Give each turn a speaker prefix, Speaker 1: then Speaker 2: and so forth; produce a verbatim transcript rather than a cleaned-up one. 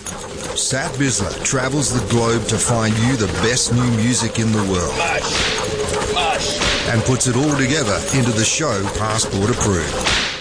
Speaker 1: Sat Bisler travels the globe to find you the best new music in the world.
Speaker 2: Mush. Mush.
Speaker 1: And puts it all together into the show Passport Approved.